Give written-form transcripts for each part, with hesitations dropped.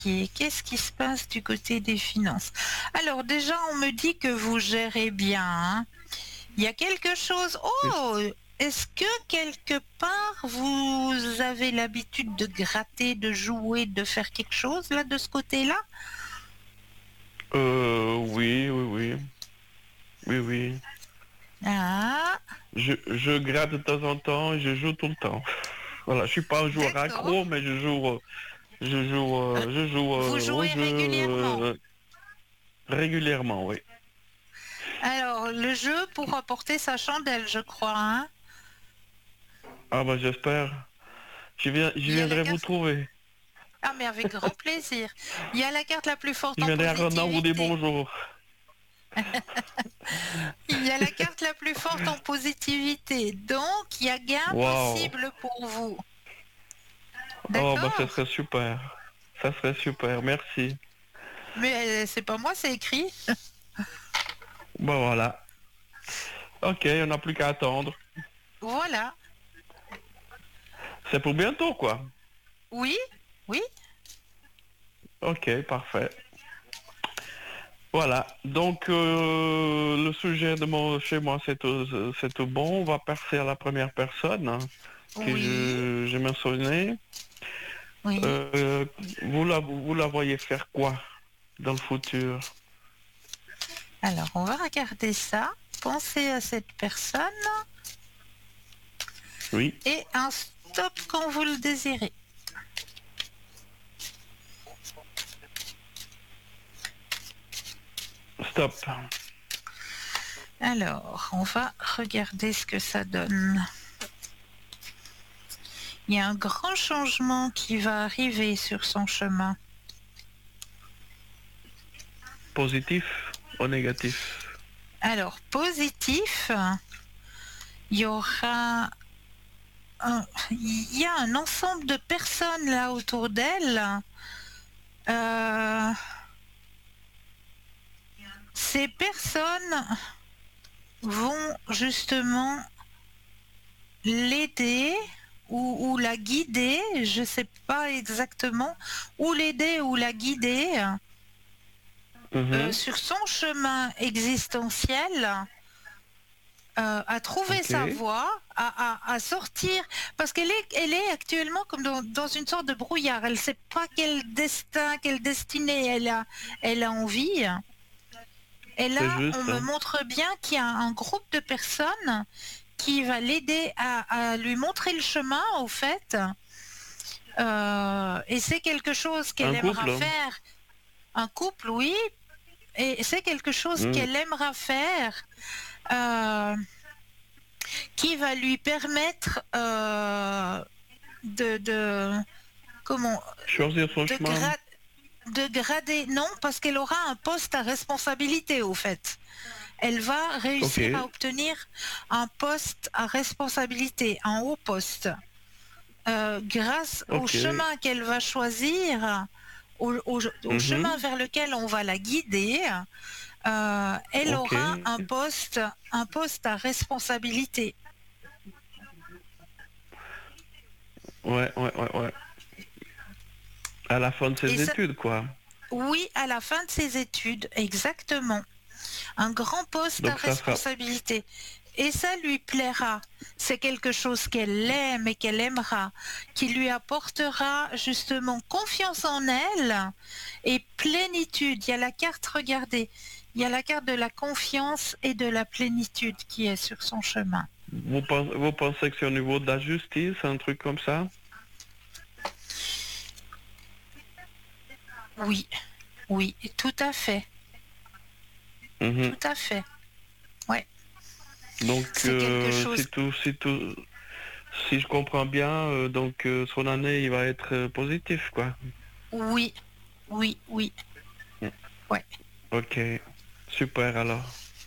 Qu'est-ce qui se passe du côté des finances? Alors déjà, on me dit que vous gérez bien, hein. Il y a quelque chose. Oui. Oh! Est-ce que quelque part vous avez l'habitude de gratter, de jouer, de faire quelque chose là de ce côté-là? Oui, oui, oui. Oui, oui. Ah, Je gratte de temps en temps et je joue tout le temps. Voilà, je suis pas un joueur d'accord. accro, mais Euh, je joue Vous au jouez jeu régulièrement. régulièrement, oui. Alors, le jeu pourra porter sa chandelle, je crois, hein. Ah bah j'espère. Je Il y a la viendrai vous carte. trouver. Ah, mais avec grand plaisir. Il y a la carte la plus forte Je en viendrai à Renan vous dire positivité. bonjour. Il y a la carte la plus forte en positivité. Donc, il y a gain Waouh. possible pour vous. Oh bah ça D'accord? serait super. Ça serait super, merci. Mais c'est pas moi, c'est écrit. Bah voilà. Ok, on n'a plus qu'à attendre. Voilà. C'est pour bientôt quoi. Oui, oui. Ok, parfait. Voilà. Donc le sujet de chez moi c'est tout bon. On va passer à la première personne hein, que Oui, j'ai mentionné. oui. Euh, vous la voyez faire quoi dans le futur? Alors, on va regarder ça. Pensez à cette personne Oui. et un stop quand vous le désirez. Stop. Alors, on va regarder ce que ça donne. Il y a un grand changement qui va arriver sur son chemin. Positif ou négatif? Alors, positif, il y aura il y a un ensemble de personnes là autour d'elle. Euh, Ces personnes vont justement l'aider ou la guider, je ne sais pas exactement, ou l'aider ou la guider Mhm. sur son chemin existentiel, à trouver Ok. sa voie, à sortir, parce elle est actuellement comme dans une sorte de brouillard. Elle ne sait pas quel destin, quelle destinée elle a envie. Et C'est là, on juste. me Hein. montre bien qu'il y a un groupe de personnes qui va l'aider à lui montrer le chemin, au fait. Et c'est quelque chose qu'elle Un aimera couple. faire. Un couple, oui. Et c'est quelque chose Hmm. qu'elle aimera faire, euh, qui va lui permettre de comment Choisir son de, chemin. de grader. Non, parce qu'elle aura un poste à responsabilité, au fait. Elle va Ok. réussir à obtenir un poste à responsabilité, un haut poste, grâce au Ok. chemin qu'elle va choisir, au chemin Mhm. vers lequel on va la guider. Elle Ok. aura un poste à responsabilité. Ouais, ouais, ouais, ouais. À la fin de Et ses ça, études, quoi. oui, à la fin de ses études, exactement. Un grand poste à Donc ça sera responsabilité. Et ça lui plaira. C'est quelque chose qu'elle aime et qu'elle aimera, qui lui apportera justement confiance en elle et plénitude. Il y a la carte, regardez, il y a la carte de la confiance et de la plénitude qui est sur son chemin. vous pensez que c'est au niveau de la justice, un truc comme ça? Oui, oui, tout à fait, Mhm. tout à fait. Ouais, Donc c'est quelque chose. si je comprends bien, donc son année il va être positif, quoi. Oui, oui, oui. Mm. Ouais. Ok. Super alors.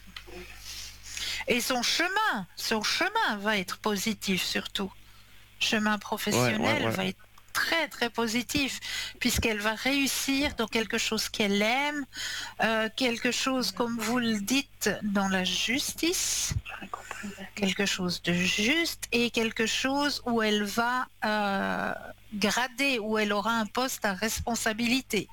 Et son chemin va être positif surtout. Chemin Ouais, ouais, professionnel ouais. va être très très positif puisqu'elle va réussir dans quelque chose qu'elle aime, quelque chose comme vous le dites dans la justice. quelque chose de juste et quelque chose où elle va grader, où elle aura un poste à responsabilité.